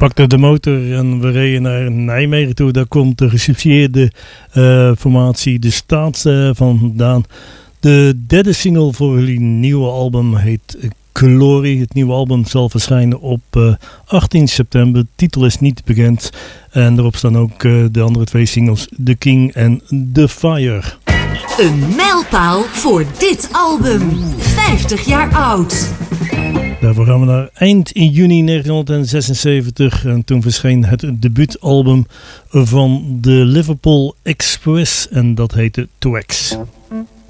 pakten de motor en we reden naar Nijmegen toe. Daar komt de gesubsidieerde formatie De Staat vandaan. De derde single voor jullie nieuwe album heet Glory. Het nieuwe album zal verschijnen op 18 september. De titel is niet bekend. En daarop staan ook de andere twee singles, The King en The Fire. Een mijlpaal voor dit album. 50 jaar oud. Daarvoor gaan we naar eind in juni 1976. En toen verscheen het debuutalbum van de Liverpool Express. En dat heette Twax.